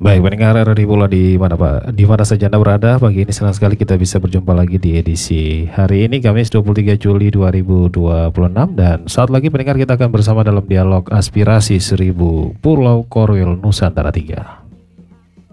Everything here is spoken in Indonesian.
Baik, pendengar RRI Pula di mana Pak? Di mana saja Anda berada, pagi ini senang sekali kita bisa berjumpa lagi di edisi hari ini Kamis 23 Juli 2026 dan saat lagi pendengar kita akan bersama dalam dialog aspirasi 1000 Pulau Korwil Nusantara 3.